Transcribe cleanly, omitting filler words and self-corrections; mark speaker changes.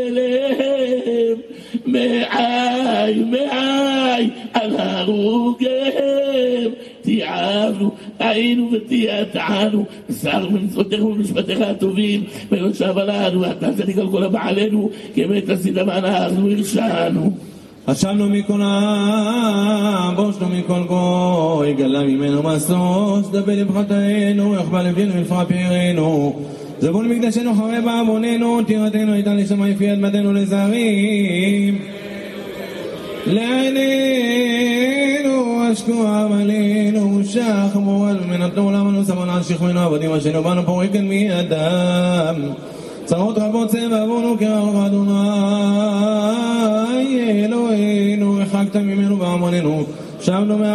Speaker 1: מעי על הרוגיהם תיעבנו היינו ותיעתענו שר במצוותיך ובמשפטיך הטובים ולא שב עלינו אתה צדיק על כל הבעלינו כמת עשית ואנחנו הרשענו
Speaker 2: אשמנו מכל העם, בושנו מכל גוי, גלה ממנו מסוס, דבל לבחתנו, יחבא לבדינו ולפרע פירנו. זבול מקדשנו חרב בעווננו, תירתנו איתן לשמה יפי אדמתנו לזרים. לעינינו אשקו עמלינו, שחמו על מנתנו למנו סבון על שכמנו, עבדים אשנו בנו פורקן מידם. צרות רבות צבע עבונו כרח אדוני אלוהינו, רחקת ממנו בעמוננו, שבנו